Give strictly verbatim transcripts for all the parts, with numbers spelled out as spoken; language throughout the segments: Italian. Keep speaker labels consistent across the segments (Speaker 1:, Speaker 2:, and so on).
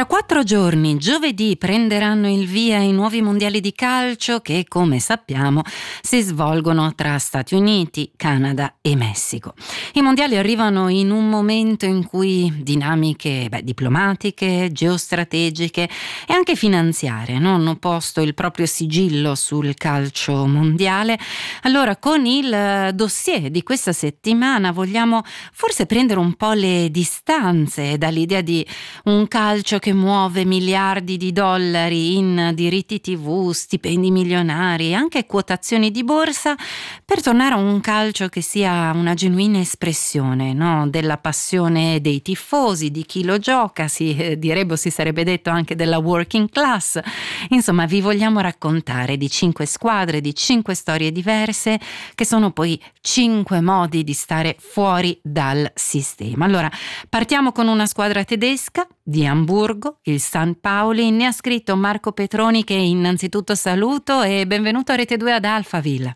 Speaker 1: Tra quattro giorni, giovedì, prenderanno il via i nuovi mondiali di calcio che, come sappiamo, si svolgono tra Stati Uniti, Canada e Messico. I mondiali arrivano in un momento in cui dinamiche beh, diplomatiche, geostrategiche e anche finanziarie no? hanno posto il proprio sigillo sul calcio mondiale. Allora, con il dossier di questa settimana vogliamo forse prendere un po' le distanze dall'idea di un calcio che muove miliardi di dollari in diritti tivù, stipendi milionari e anche quotazioni di borsa, per tornare a un calcio che sia una genuina espressione no? della passione dei tifosi, di chi lo gioca, si eh, direbbe, si sarebbe detto anche della working class. Insomma, vi vogliamo raccontare di cinque squadre, di cinque storie diverse, che sono poi cinque modi di stare fuori dal sistema. Allora, partiamo con una squadra tedesca di Amburgo, il San Pauli. Ne ha scritto Marco Petroni, che innanzitutto saluto e benvenuto a Rete due ad Alphaville.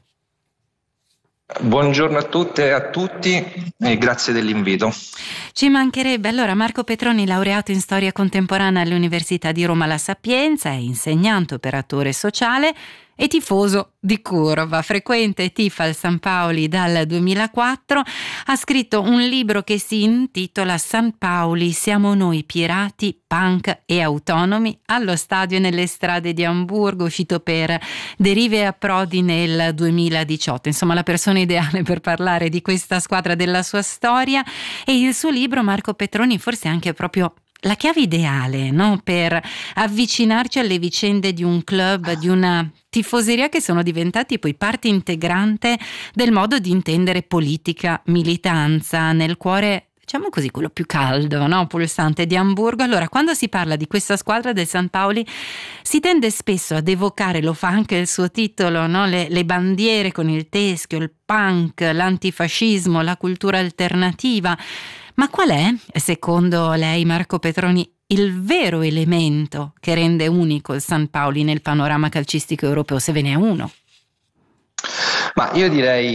Speaker 2: Buongiorno a tutte e a tutti e grazie dell'invito.
Speaker 1: Ci mancherebbe. Allora, Marco Petroni, laureato in storia contemporanea all'Università di Roma La Sapienza, è insegnante, operatore sociale e tifoso di curva, frequente e tifa il San Pauli dal duemilaquattro, ha scritto un libro che si intitola San Pauli, siamo noi pirati, punk e autonomi, allo stadio e nelle strade di Amburgo, uscito per Derive e Approdi nel duemiladiciotto. Insomma, la persona ideale per parlare di questa squadra, della sua storia, e il suo libro, Marco Petroni, forse anche proprio la chiave ideale no? per avvicinarci alle vicende di un club, di una tifoseria che sono diventati poi parte integrante del modo di intendere politica, militanza, nel cuore, diciamo così, quello più caldo, no? pulsante di Amburgo. Allora, quando si parla di questa squadra del San Pauli, si tende spesso ad evocare, lo fa anche il suo titolo, no? le, le bandiere con il teschio, il punk, l'antifascismo, la cultura alternativa. Ma qual è, secondo lei, Marco Petroni, il vero elemento che rende unico il San Pauli nel panorama calcistico europeo, se ve ne è uno?
Speaker 2: Ma io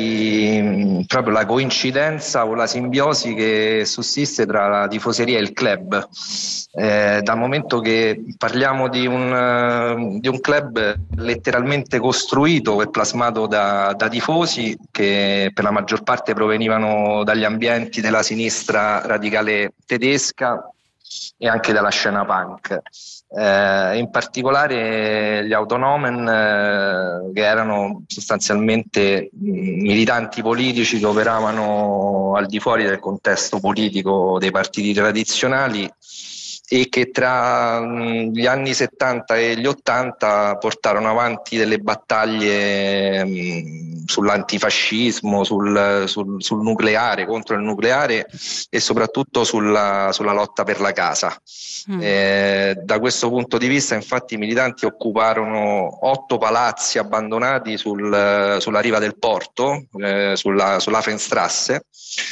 Speaker 2: direi proprio la coincidenza o la simbiosi che sussiste tra la tifoseria e il club. Eh, dal momento che parliamo di un, di un club letteralmente costruito e plasmato da, da tifosi che per la maggior parte provenivano dagli ambienti della sinistra radicale tedesca e anche dalla scena punk. Eh, in particolare gli Autonomen, eh, che erano sostanzialmente mh, militanti politici che operavano al di fuori del contesto politico dei partiti tradizionali e che tra mh, gli anni settanta e gli ottanta portarono avanti delle battaglie mh, sull'antifascismo, sul, sul, sul nucleare, contro il nucleare e soprattutto sulla, sulla lotta per la casa. Mm. Eh, da questo punto di vista, infatti, i militanti occuparono otto palazzi abbandonati sul, sulla riva del porto, eh, sulla, sull'Hafenstrasse,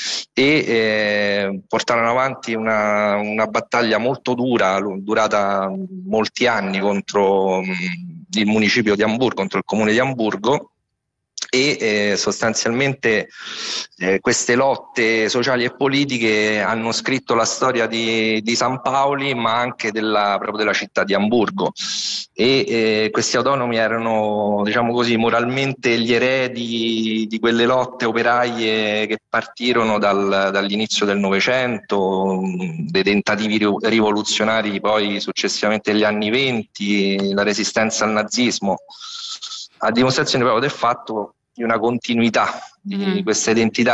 Speaker 2: e eh, portarono avanti una, una battaglia molto dura, durata molti anni, contro mh, il municipio di Amburgo, contro il comune di Amburgo. E eh, sostanzialmente eh, queste lotte sociali e politiche hanno scritto la storia di, di San Pauli, ma anche della, proprio della città di Amburgo. E eh, questi autonomi erano, diciamo così, moralmente gli eredi di quelle lotte operaie che partirono dal, dall'inizio del Novecento, dei tentativi rivoluzionari poi successivamente negli anni venti, la resistenza al nazismo, a dimostrazione proprio del fatto di una continuità di mm. queste identità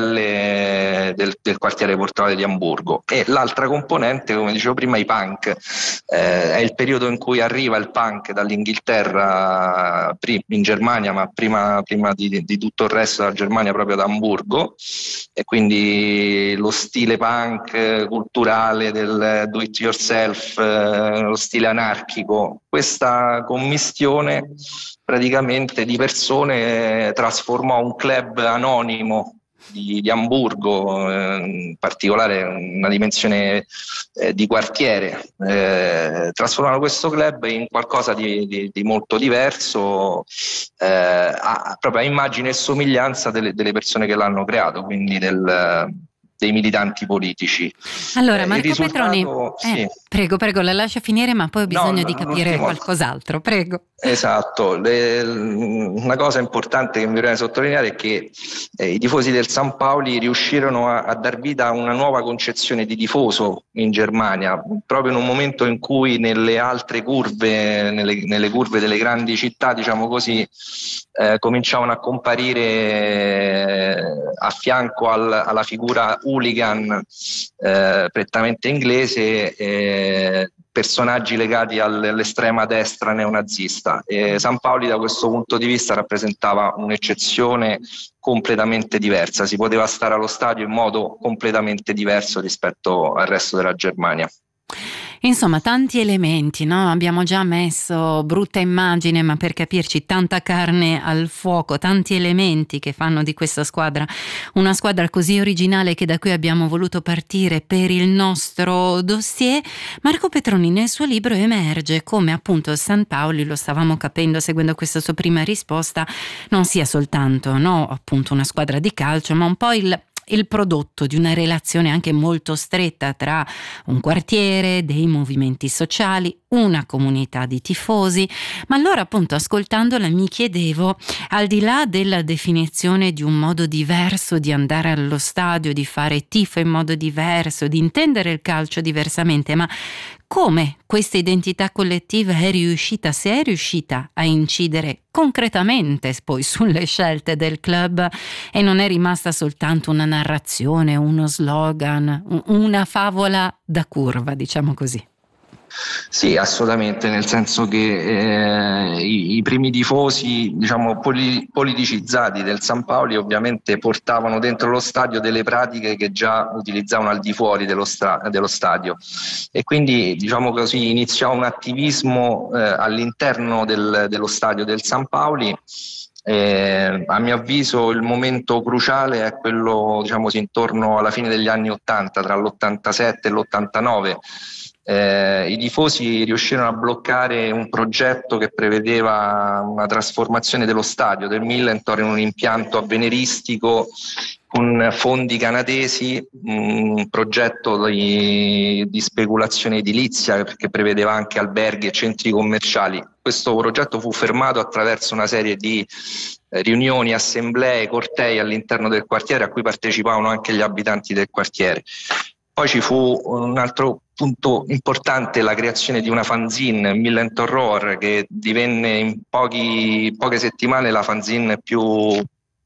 Speaker 2: ribelle del, del quartiere portuale di Amburgo. E l'altra componente, come dicevo prima, i punk. Eh, è il periodo in cui arriva il punk dall'Inghilterra in Germania, ma prima, prima di, di tutto il resto della Germania, proprio ad Amburgo, e quindi lo stile punk culturale del do it yourself, eh, lo stile anarchico, questa commistione praticamente di persone trasformò un club anonimo di, di Amburgo, eh, in particolare una dimensione eh, di quartiere, eh, trasformarono questo club in qualcosa di, di, di molto diverso, eh, a, proprio a immagine e somiglianza delle, delle persone che l'hanno creato, quindi del, dei militanti politici.
Speaker 1: Allora,
Speaker 2: Eh, il
Speaker 1: Marco
Speaker 2: risultato-
Speaker 1: Petroni,
Speaker 2: sì.
Speaker 1: eh, prego, prego, la lascio finire, ma poi ho bisogno
Speaker 2: No,
Speaker 1: di capire
Speaker 2: l'ultimo-
Speaker 1: qualcos'altro, prego.
Speaker 2: Esatto, Le- una cosa importante che mi viene sottolineare è che eh, i tifosi del San Paoli riuscirono a, a dar vita a una nuova concezione di tifoso in Germania, proprio in un momento in cui nelle altre curve, nelle, nelle curve delle grandi città, diciamo così, eh, cominciavano a comparire eh, a fianco al, alla figura hooligan eh, prettamente inglese, eh, personaggi legati all'estrema destra neonazista. E San Paoli da questo punto di vista rappresentava un'eccezione completamente diversa, si poteva stare allo stadio in modo completamente diverso rispetto al resto della Germania.
Speaker 1: Insomma, tanti elementi, no? Abbiamo già messo brutta immagine, ma per capirci, tanta carne al fuoco, tanti elementi che fanno di questa squadra una squadra così originale che da cui abbiamo voluto partire per il nostro dossier. Marco Petroni nel suo libro emerge come appunto San Paoli, lo stavamo capendo seguendo questa sua prima risposta, non sia soltanto, no, appunto una squadra di calcio, ma un po' il il prodotto di una relazione anche molto stretta tra un quartiere, dei movimenti sociali, una comunità di tifosi. Ma allora appunto ascoltandola mi chiedevo, al di là della definizione di un modo diverso di andare allo stadio, di fare tifo in modo diverso, di intendere il calcio diversamente, ma come questa identità collettiva è riuscita, se è riuscita a incidere concretamente poi sulle scelte del club e non è rimasta soltanto una narrazione, uno slogan, una favola da curva, diciamo così.
Speaker 2: Sì, assolutamente, nel senso che eh, i, i primi tifosi, diciamo, poli, politicizzati del San Paoli ovviamente portavano dentro lo stadio delle pratiche che già utilizzavano al di fuori dello, stra- dello stadio, e quindi, diciamo così, iniziò un attivismo eh, all'interno del, dello stadio del San Paoli. Eh, a mio avviso il momento cruciale è quello, diciamo, intorno alla fine degli anni ottanta, tra l'ottantasette e l'ottantanove. Eh, i tifosi riuscirono a bloccare un progetto che prevedeva una trasformazione dello stadio del Millentor in un impianto avveniristico con fondi canadesi, un progetto di, di speculazione edilizia che prevedeva anche alberghi e centri commerciali. Questo progetto fu fermato attraverso una serie di riunioni, assemblee, cortei all'interno del quartiere a cui partecipavano anche gli abitanti del quartiere. Poi ci fu un altro punto importante, la creazione di una fanzine, Millentor Roar, che divenne in pochi, poche settimane la fanzine più,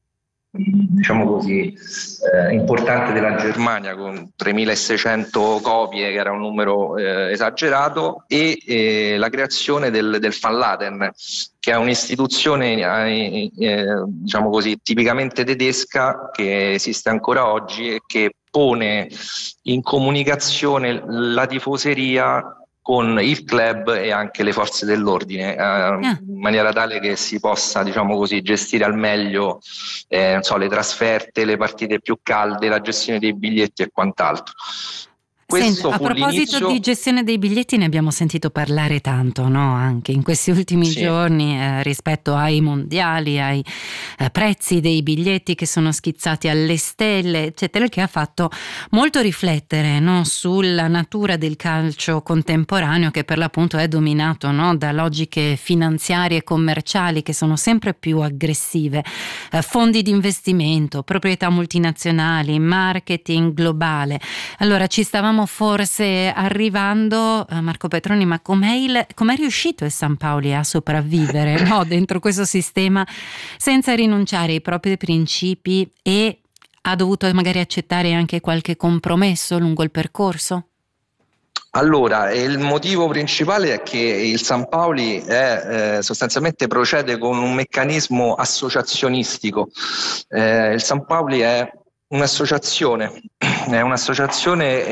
Speaker 2: diciamo così, eh, importante della Germania, con tremilaseicento copie, che era un numero eh, esagerato, e eh, la creazione del, del Van Laden, che è un'istituzione eh, eh, diciamo così, tipicamente tedesca, che esiste ancora oggi e che pone in comunicazione la tifoseria con il club e anche le forze dell'ordine, eh, ah. in maniera tale che si possa, diciamo così, gestire al meglio eh, non so, le trasferte, le partite più calde, la gestione dei biglietti e quant'altro.
Speaker 1: Senta, a proposito l'inizio... di gestione dei biglietti ne abbiamo sentito parlare tanto, no? Anche in questi ultimi sì. giorni eh, rispetto ai mondiali, ai eh, prezzi dei biglietti che sono schizzati alle stelle, eccetera, che ha fatto molto riflettere, no? Sulla natura del calcio contemporaneo, che per l'appunto è dominato, no? Da logiche finanziarie e commerciali che sono sempre più aggressive, eh, fondi di investimento, proprietà multinazionali, marketing globale. Allora ci stavamo forse arrivando, eh, Marco Petroni, ma com'è, il, com'è riuscito il San Paoli a sopravvivere, no, dentro questo sistema senza rinunciare ai propri principi, e ha dovuto magari accettare anche qualche compromesso lungo il percorso?
Speaker 2: Allora, il motivo principale è che il San Paoli è, eh, sostanzialmente procede con un meccanismo associazionistico. Eh, il San Paoli è un'associazione, è un'associazione,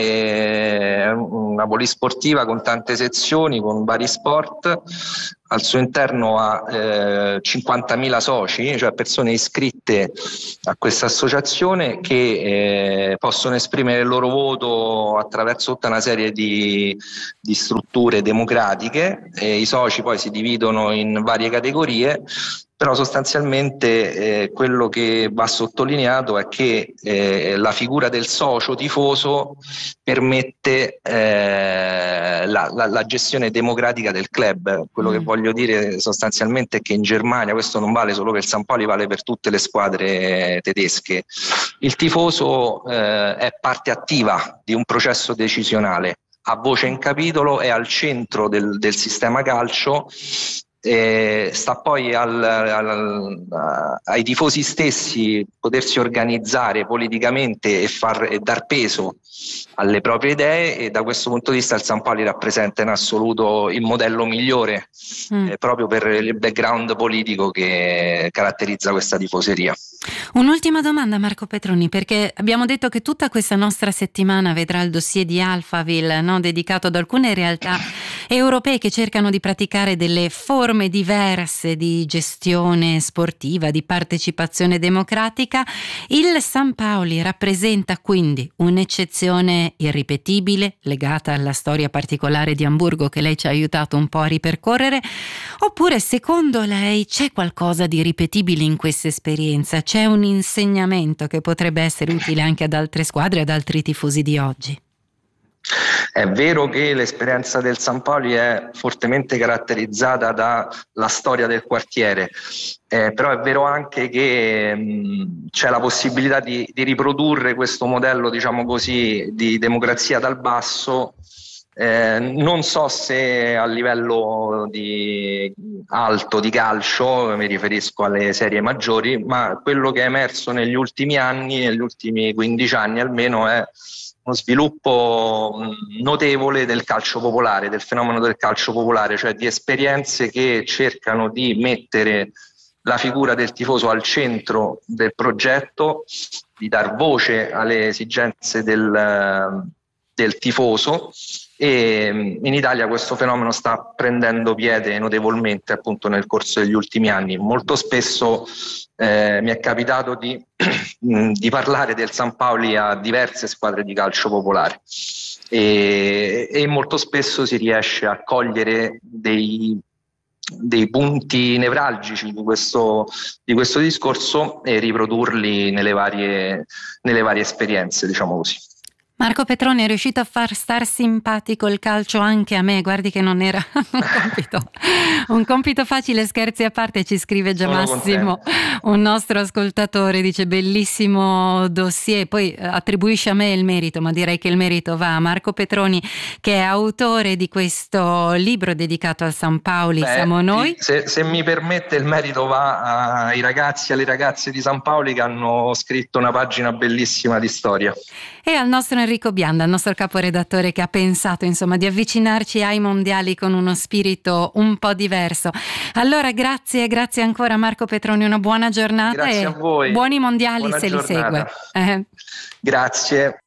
Speaker 2: è una polisportiva con tante sezioni, con vari sport. Al suo interno ha eh, cinquantamila soci, cioè persone iscritte a questa associazione, che eh, possono esprimere il loro voto attraverso tutta una serie di, di strutture democratiche. E i soci poi si dividono in varie categorie, però sostanzialmente eh, quello che va sottolineato è che eh, la figura del socio tifoso permette eh, la, la, la gestione democratica del club. Quello mm. che voglio dire sostanzialmente è che in Germania, questo non vale solo per il San Paoli, vale per tutte le squadre tedesche, il tifoso eh, è parte attiva di un processo decisionale, ha voce in capitolo, è al centro del, del sistema calcio. Eh, sta poi al, al, ai tifosi stessi potersi organizzare politicamente e, far, e dar peso alle proprie idee, e da questo punto di vista il San Paoli rappresenta in assoluto il modello migliore mm. eh, proprio per il background politico che caratterizza questa tifoseria.
Speaker 1: Un'ultima domanda, Marco Petroni, perché abbiamo detto che tutta questa nostra settimana vedrà il dossier di Alphaville, no, dedicato ad alcune realtà europee che cercano di praticare delle forme diverse di gestione sportiva, di partecipazione democratica. Il San Paoli rappresenta quindi un'eccezione irripetibile legata alla storia particolare di Amburgo che lei ci ha aiutato un po' a ripercorrere, oppure secondo lei c'è qualcosa di ripetibile in questa esperienza? C'è un insegnamento che potrebbe essere utile anche ad altre squadre, ad altri tifosi di oggi?
Speaker 2: È vero che l'esperienza del San Paoli è fortemente caratterizzata dalla storia del quartiere, eh, però è vero anche che mh, c'è la possibilità di, di riprodurre questo modello, diciamo così, di democrazia dal basso. Eh, non so se a livello di alto di calcio, mi riferisco alle serie maggiori, ma quello che è emerso negli ultimi anni, negli ultimi quindici anni almeno, è uno sviluppo notevole del calcio popolare, del fenomeno del calcio popolare, cioè di esperienze che cercano di mettere la figura del tifoso al centro del progetto, di dar voce alle esigenze del, del tifoso, e in Italia questo fenomeno sta prendendo piede notevolmente appunto nel corso degli ultimi anni. Molto spesso eh, mi è capitato di, di parlare del San Paoli a diverse squadre di calcio popolare e, e molto spesso si riesce a cogliere dei, dei punti nevralgici di questo, di questo discorso e riprodurli nelle varie, nelle varie esperienze, diciamo così.
Speaker 1: Marco Petroni è riuscito a far star simpatico il calcio anche a me, guardi che non era un compito, un compito facile, scherzi a parte, ci scrive già
Speaker 2: Sono
Speaker 1: Massimo,
Speaker 2: contento.
Speaker 1: Un nostro ascoltatore, dice bellissimo dossier, poi attribuisce a me il merito, ma direi che il merito va a Marco Petroni, che è autore di questo libro dedicato al San Paoli. Beh, siamo noi.
Speaker 2: Se, se mi permette, il merito va ai ragazzi e alle ragazze di San Paoli che hanno scritto una pagina bellissima di storia.
Speaker 1: E al nostro Enrico Bianda, il nostro caporedattore, che ha pensato insomma di avvicinarci ai mondiali con uno spirito un po' diverso. Allora grazie, grazie ancora Marco Petroni, una buona giornata.
Speaker 2: Grazie
Speaker 1: e
Speaker 2: a voi.
Speaker 1: Buoni mondiali. Buona se
Speaker 2: giornata.
Speaker 1: Li segue. Eh.
Speaker 2: Grazie.